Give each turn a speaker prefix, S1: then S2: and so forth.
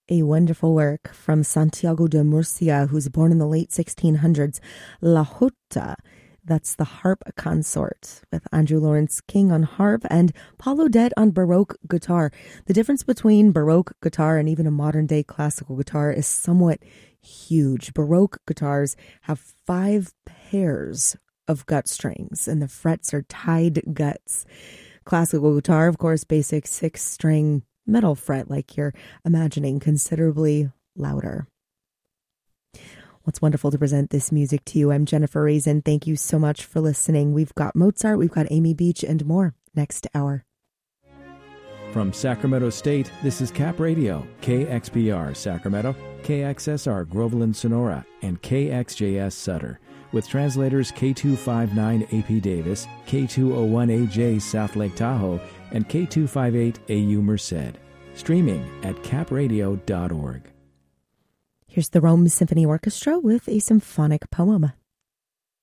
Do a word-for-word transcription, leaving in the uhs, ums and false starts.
S1: A wonderful work from Santiago de Murcia, who's born in the late sixteen hundreds. La Jota, that's the harp consort, with Andrew Lawrence King on harp and Paul Odette on Baroque guitar. The difference between Baroque guitar and even a modern-day classical guitar is somewhat huge. Baroque guitars have five pairs of gut strings, and the frets are tied guts. Classical guitar, of course, basic six-string metal fret like you're imagining, considerably louder. Well, it's wonderful to present this music to you. I'm Jennifer Raisin. Thank you so much for listening. We've got Mozart, we've got Amy Beach, and more next hour.
S2: From Sacramento State, this is Cap Radio, K X P R Sacramento, K X S R Groveland Sonora, and K X J S Sutter, with translators K two fifty-nine A P Davis, K two oh one A J South Lake Tahoe, and K two fifty-eight A U Merced. Streaming at cap radio dot org.
S1: Here's the Rome Symphony Orchestra with a symphonic poem.